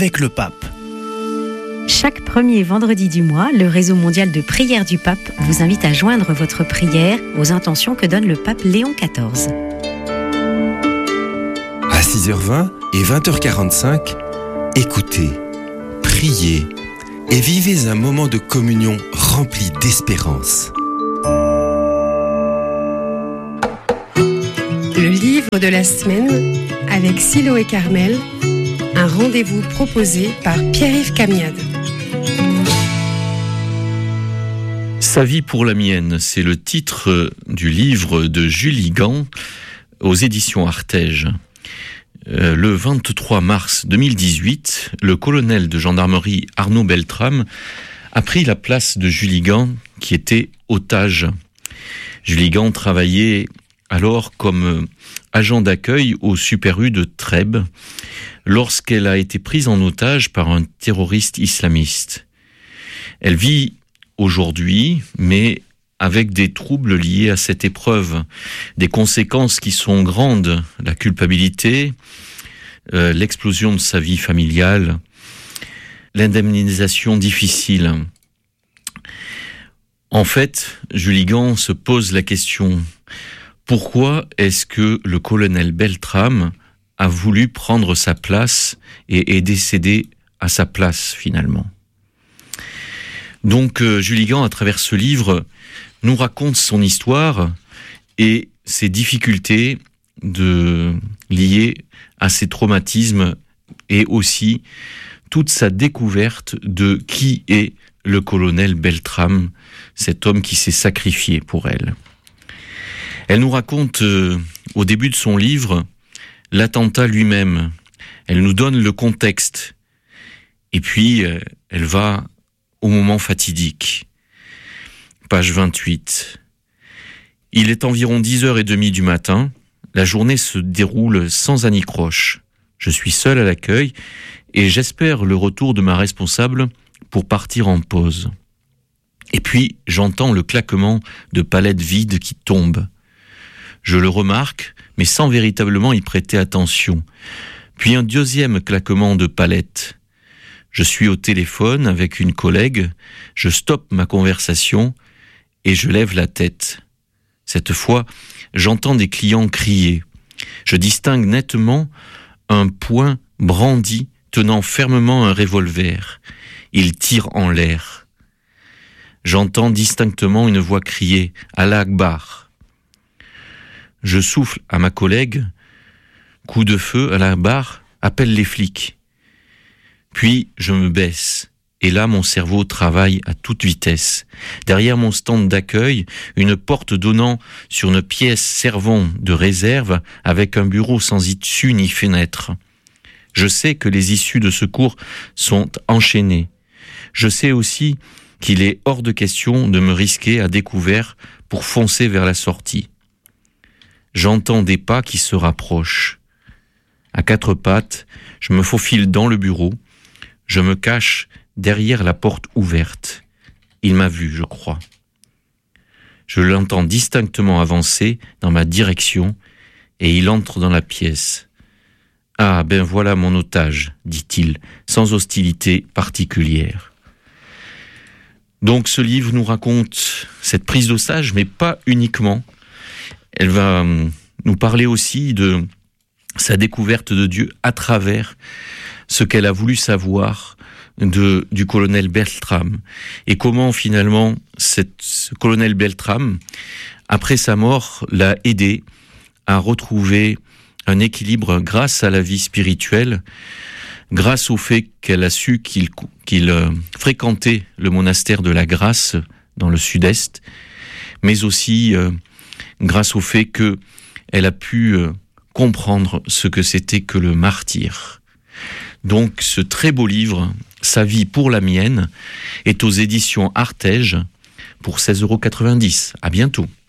avec le pape. Chaque premier vendredi du mois, le Réseau mondial de prière du pape vous invite à joindre votre prière aux intentions que donne le pape Léon XIV. À 6h20 et 20h45, écoutez, priez et vivez un moment de communion rempli d'espérance. Le livre de la semaine avec Siloé Carmel, un rendez-vous proposé par Pierre-Yves Camiade. Sa vie pour la mienne, c'est le titre du livre de Julie Gant aux éditions Artege. Le 23 mars 2018, le colonel de gendarmerie Arnaud Beltrame a pris la place de Julie Gant, qui était otage. Julie Gant travaillait alors comme agent d'accueil au Super U de Trèbes, lorsqu'elle a été prise en otage par un terroriste islamiste. Elle vit aujourd'hui, mais avec des troubles liés à cette épreuve, des conséquences qui sont grandes, la culpabilité, l'explosion de sa vie familiale, l'indemnisation difficile. En fait, Julie Gant se pose la question: pourquoi est-ce que le colonel Beltrame a voulu prendre sa place et est décédé à sa place finalement? Donc Julie Gant, à travers ce livre, nous raconte son histoire et ses difficultés liées à ses traumatismes et aussi toute sa découverte de qui est le colonel Beltrame, cet homme qui s'est sacrifié pour elle. Elle nous raconte au début de son livre l'attentat lui-même. Elle nous donne le contexte. Et puis, elle va au moment fatidique. Page 28. Il est environ 10h30 du matin. La journée se déroule sans anicroche. Je suis seul à l'accueil et j'espère le retour de ma responsable pour partir en pause. Et puis, j'entends le claquement de palettes vides qui tombent. Je le remarque, mais sans véritablement y prêter attention. Puis un deuxième claquement de palettes. Je suis au téléphone avec une collègue, je stoppe ma conversation et je lève la tête. Cette fois, j'entends des clients crier. Je distingue nettement un poing brandi tenant fermement un revolver. Il tire en l'air. J'entends distinctement une voix crier « Allah Akbar ». Je souffle à ma collègue, coup de feu à la barre, appelle les flics. Puis je me baisse, et là mon cerveau travaille à toute vitesse. Derrière mon stand d'accueil, une porte donnant sur une pièce servant de réserve avec un bureau sans issue ni fenêtre. Je sais que les issues de secours sont enchaînées. Je sais aussi qu'il est hors de question de me risquer à découvert pour foncer vers la sortie. J'entends des pas qui se rapprochent. À quatre pattes, je me faufile dans le bureau. Je me cache derrière la porte ouverte. Il m'a vu, je crois. Je l'entends distinctement avancer dans ma direction et il entre dans la pièce. « Ah, ben voilà mon otage, dit-il, sans hostilité particulière. » Donc ce livre nous raconte cette prise d'otage, mais pas uniquement. Elle va nous parler aussi de sa découverte de Dieu à travers ce qu'elle a voulu savoir du colonel Beltrame et comment finalement ce colonel Beltrame, après sa mort, l'a aidé à retrouver un équilibre grâce à la vie spirituelle, grâce au fait qu'elle a su qu'il fréquentait le monastère de la Grâce dans le sud-est, mais aussi grâce au fait qu'elle a pu comprendre ce que c'était que le martyre. Donc ce très beau livre, Sa vie pour la mienne, est aux éditions Artege pour 16,90 €. À bientôt.